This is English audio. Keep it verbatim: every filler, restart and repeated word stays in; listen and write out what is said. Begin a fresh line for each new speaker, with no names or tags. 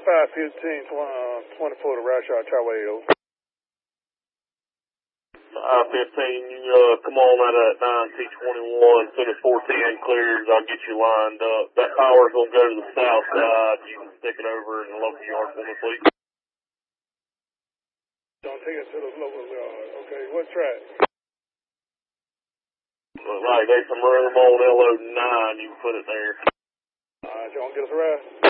five fifteen, twenty-four to Rashad Chaweo.
five fifteen, you uh, come on out of that nine T twenty-one, to the four ten clears, I'll get you lined up. That power's going to go to the south side. You can stick it over in the local yard for me, please.
Don't take it to the local yard. Okay, what track?
Look like there's some room on L O nine, you can put it there.
Alright, you want to get us a ride?